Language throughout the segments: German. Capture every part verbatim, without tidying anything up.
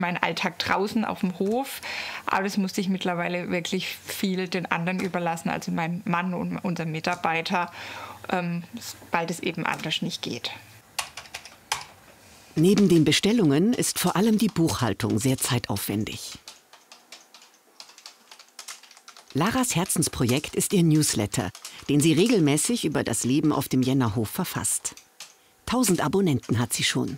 Mein Alltag draußen auf dem Hof, aber das musste ich mittlerweile wirklich viel den anderen überlassen, also mein Mann und unser Mitarbeiter, ähm, weil das eben anders nicht geht. Neben den Bestellungen ist vor allem die Buchhaltung sehr zeitaufwendig. Laras Herzensprojekt ist ihr Newsletter, den sie regelmäßig über das Leben auf dem Jennerhof verfasst. Tausend Abonnenten hat sie schon.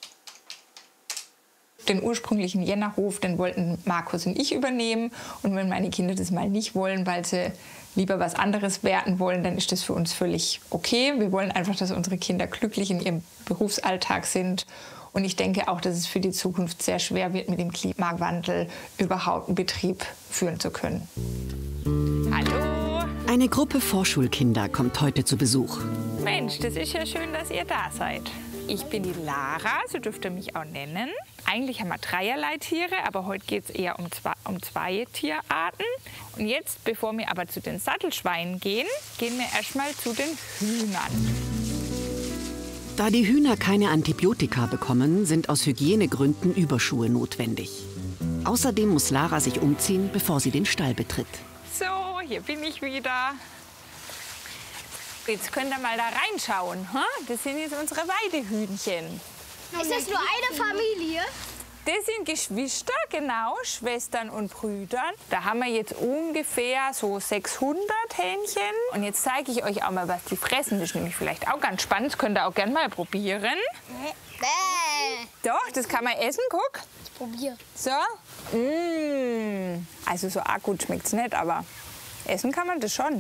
Den ursprünglichen Jennerhof, den wollten Markus und ich übernehmen. Und wenn meine Kinder das mal nicht wollen, weil sie lieber was anderes werten wollen, dann ist das für uns völlig okay. Wir wollen einfach, dass unsere Kinder glücklich in ihrem Berufsalltag sind. Und ich denke auch, dass es für die Zukunft sehr schwer wird, mit dem Klimawandel überhaupt einen Betrieb führen zu können. Hallo! Eine Gruppe Vorschulkinder kommt heute zu Besuch. Mensch, das ist ja schön, dass ihr da seid. Ich bin die Lara, so dürft ihr mich auch nennen. Eigentlich haben wir dreierlei Tiere, aber heute geht es eher um zwei, um zwei Tierarten. Und jetzt, bevor wir aber zu den Sattelschweinen gehen, gehen wir erstmal zu den Hühnern. Da die Hühner keine Antibiotika bekommen, sind aus Hygienegründen Überschuhe notwendig. Außerdem muss Lara sich umziehen, bevor sie den Stall betritt. So, hier bin ich wieder. Jetzt könnt ihr mal da reinschauen. Hm? Das sind jetzt unsere Weidehühnchen. Ist das nur eine Familie? Das sind Geschwister, genau, Schwestern und Brüder. Da haben wir jetzt ungefähr so sechshundert Hähnchen. Und jetzt zeige ich euch auch mal, was die fressen. Das ist nämlich vielleicht auch ganz spannend. Das könnt ihr auch gerne mal probieren. Bäh. Doch, das kann man essen, guck. Ich probiere. So. Mmh. Also so arg gut schmeckt es nicht, aber essen kann man das schon.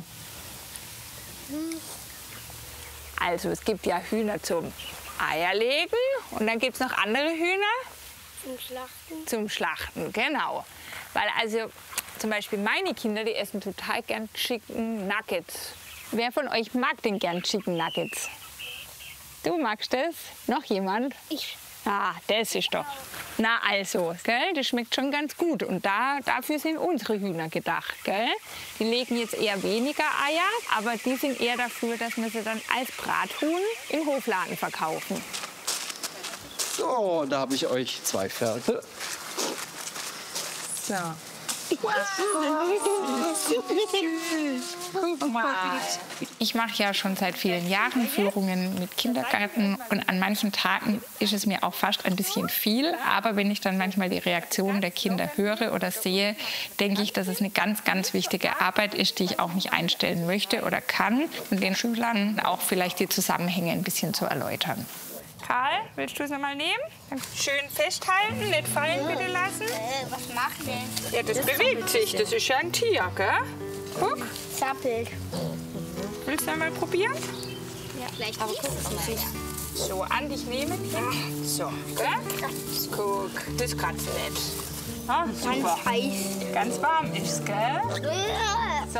Also es gibt ja Hühner zum Eierlegen und dann gibt es noch andere Hühner. Zum Schlachten. Zum Schlachten, genau. Weil also zum Beispiel meine Kinder, die essen total gern Chicken Nuggets. Wer von euch mag denn gern Chicken Nuggets? Du magst das? Noch jemand? Ich. Ah, das ist doch. Na also, gell? Das schmeckt schon ganz gut. Und da, dafür sind unsere Hühner gedacht. Gell? Die legen jetzt eher weniger Eier, aber die sind eher dafür, dass wir sie dann als Brathuhn im Hofladen verkaufen. So, da habe ich euch zwei Ferkel. So. Guck mal. Ich mache ja schon seit vielen Jahren Führungen mit Kindergärten und an manchen Tagen ist es mir auch fast ein bisschen viel. Aber wenn ich dann manchmal die Reaktion der Kinder höre oder sehe, denke ich, dass es eine ganz, ganz wichtige Arbeit ist, die ich auch nicht einstellen möchte oder kann und den Schülern auch vielleicht die Zusammenhänge ein bisschen zu erläutern. Karl, willst du es noch mal nehmen? Schön festhalten, nicht fallen bitte lassen. Äh, was macht das? Ja, das, das bewegt sich. Das ist ja ein Tier, gell? Guck. Zappelt. Willst du noch mal probieren? Ja, vielleicht Aber guck mal. So, an dich nehmen hier. So, gell? Guck, das kratzt nicht. Ah, super. Ganz heiß. Ganz warm ist, gell? So.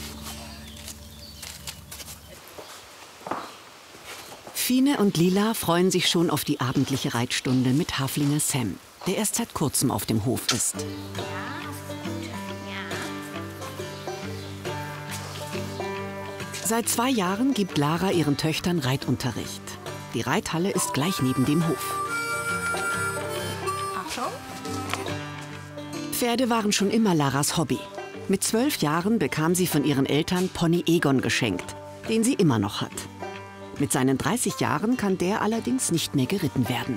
Fine und Lila freuen sich schon auf die abendliche Reitstunde mit Haflinger Sam, der erst seit kurzem auf dem Hof ist. Seit zwei Jahren gibt Lara ihren Töchtern Reitunterricht. Die Reithalle ist gleich neben dem Hof. Achtung. Pferde waren schon immer Laras Hobby. Mit zwölf Jahren bekam sie von ihren Eltern Pony Egon geschenkt, den sie immer noch hat. Mit seinen dreißig Jahren kann der allerdings nicht mehr geritten werden.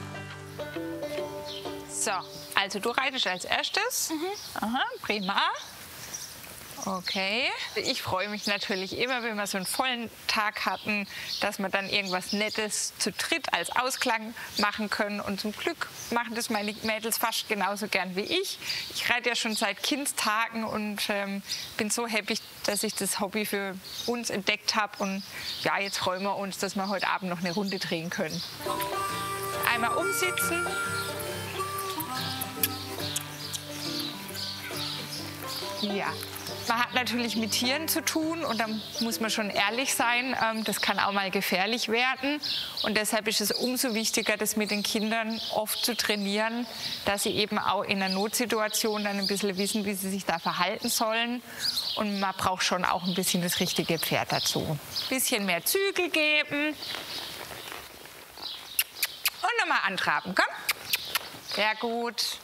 So, also du reitest als erstes. Mhm. Aha, prima. Okay. Ich freue mich natürlich immer, wenn wir so einen vollen Tag hatten, dass wir dann irgendwas Nettes zu dritt als Ausklang machen können. Und zum Glück machen das meine Mädels fast genauso gern wie ich. Ich reite ja schon seit Kindstagen und ähm, bin so happy, dass ich das Hobby für uns entdeckt habe. Und ja, jetzt freuen wir uns, dass wir heute Abend noch eine Runde drehen können. Einmal umsitzen. Ja. Man hat natürlich mit Tieren zu tun und da muss man schon ehrlich sein, das kann auch mal gefährlich werden. Und deshalb ist es umso wichtiger, das mit den Kindern oft zu trainieren, dass sie eben auch in einer Notsituation dann ein bisschen wissen, wie sie sich da verhalten sollen. Und man braucht schon auch ein bisschen das richtige Pferd dazu. Ein bisschen mehr Zügel geben. Und nochmal antraben, komm. Ja, gut.